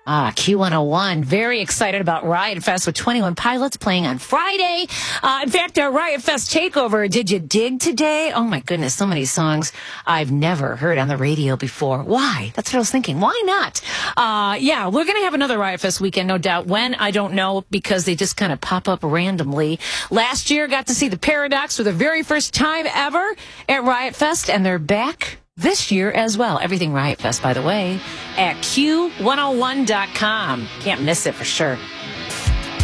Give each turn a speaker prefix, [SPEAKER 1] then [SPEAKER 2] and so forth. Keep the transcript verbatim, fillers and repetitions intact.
[SPEAKER 1] Ah, Q one oh one. Very excited about Riot Fest with twenty-one Pilots playing on Friday. Uh, in fact, our Riot Fest takeover, Did You Dig Today? Oh my goodness, so many songs I've never heard on the radio before. Why? That's what I was thinking. Why not? Uh, yeah, we're going to have another Riot Fest weekend, no doubt. When? I don't know, because they just kind of pop up randomly. Last year, got to see the Paradox for the very first time ever at Riot Fest, and they're back this year as well. Everything Riot Fest, by the way, at Q one oh one dot com. Can't miss it for sure.